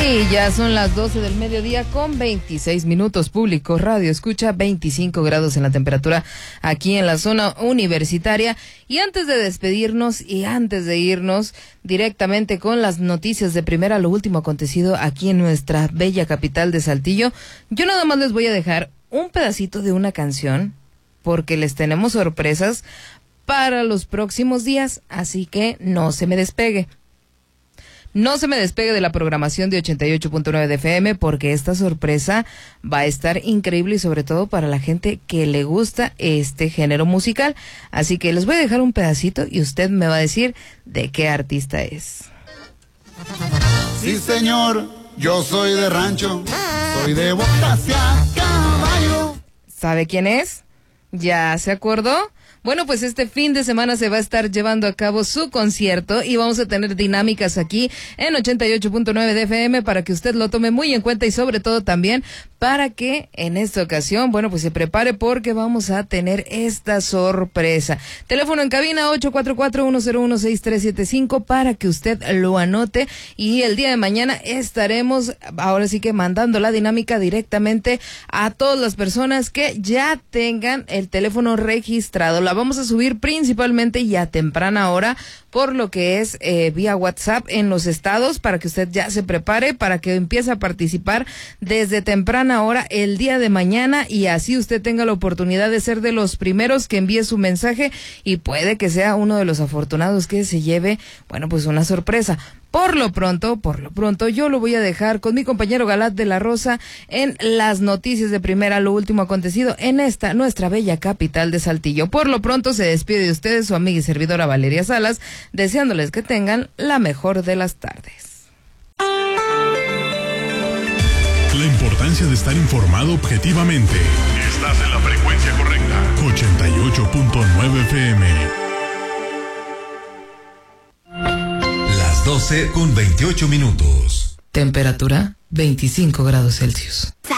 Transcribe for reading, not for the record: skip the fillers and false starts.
Y ya son las 12 del mediodía con 26 minutos. Público Radio Escucha, 25 grados en la temperatura aquí en la zona universitaria. Y antes de despedirnos y antes de irnos directamente con las noticias de primera, lo último acontecido aquí en nuestra bella capital de Saltillo, yo nada más les voy a dejar un pedacito de una canción porque les tenemos sorpresas para los próximos días, así que no se me despegue. No se me despegue de la programación de 88.9 de FM porque esta sorpresa va a estar increíble y sobre todo para la gente que le gusta este género musical. Así que les voy a dejar un pedacito y usted me va a decir de qué artista es. Sí, señor, yo soy de rancho, soy de botas y a caballo. ¿Sabe quién es? ¿Ya se acordó? Bueno, pues este fin de semana se va a estar llevando a cabo su concierto y vamos a tener dinámicas aquí en 88.9 de FM para que usted lo tome muy en cuenta y sobre todo también para que en esta ocasión, bueno, pues se prepare porque vamos a tener esta sorpresa. Teléfono en cabina 844-101-6375 para que usted lo anote y el día de mañana estaremos ahora sí que mandando la dinámica directamente a todas las personas que ya tengan el teléfono registrado. La vamos a subir principalmente y a temprana hora por lo que es vía WhatsApp en los estados para que usted ya se prepare para que empiece a participar desde temprana hora el día de mañana y así usted tenga la oportunidad de ser de los primeros que envíe su mensaje y puede que sea uno de los afortunados que se lleve, bueno, pues una sorpresa. Por lo pronto, yo lo voy a dejar con mi compañero Galat de la Rosa en las noticias de primera, lo último acontecido en esta, nuestra bella capital de Saltillo. Por lo pronto se despide de ustedes su amiga y servidora Valeria Salas, deseándoles que tengan la mejor de las tardes. La importancia de estar informado objetivamente. Estás en la frecuencia correcta. 88.9 FM. 12 con 28 minutos. Temperatura 25 grados Celsius.